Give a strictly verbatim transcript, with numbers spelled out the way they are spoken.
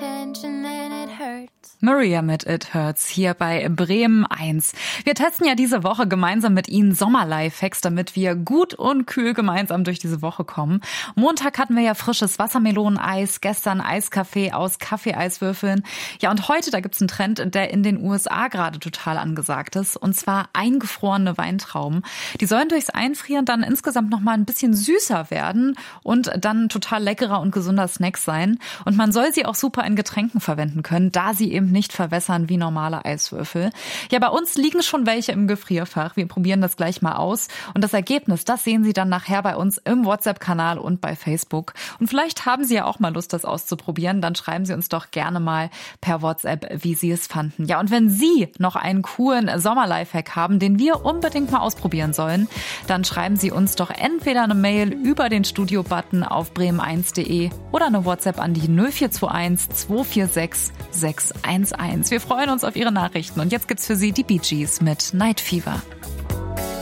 attention and it hurts. Maria mit It Hurts hier bei Bremen eins. Wir testen ja diese Woche gemeinsam mit Ihnen Sommer-Lifehacks, damit wir gut und kühl gemeinsam durch diese Woche kommen. Montag hatten wir ja frisches Wassermeloneneis, gestern Eiskaffee aus Kaffeeeiswürfeln. Ja, und heute, da gibt's einen Trend, der in den U S A gerade total angesagt ist, und zwar eingefrorene Weintrauben. Die sollen durchs Einfrieren dann insgesamt noch mal ein bisschen süßer werden und dann total leckerer und gesunder Snack sein. Und man soll sie auch super in Getränken verwenden können, da sie eben nicht verwässern wie normale Eiswürfel. Ja, bei uns liegen schon welche im Gefrierfach. Wir probieren das gleich mal aus. Und das Ergebnis, das sehen Sie dann nachher bei uns im WhatsApp-Kanal und bei Facebook. Und vielleicht haben Sie ja auch mal Lust, das auszuprobieren. Dann schreiben Sie uns doch gerne mal per WhatsApp, wie Sie es fanden. Ja, und wenn Sie noch einen coolen Sommer-Lifehack haben, den wir unbedingt mal ausprobieren sollen, dann schreiben Sie uns doch entweder eine Mail über den Studio-Button auf bremen eins punkt de oder eine WhatsApp an die null vier zwei eins zwei vier sechs sechs eins eins. Wir freuen uns auf Ihre Nachrichten. Und jetzt gibt's für Sie die Bee Gees mit Night Fever.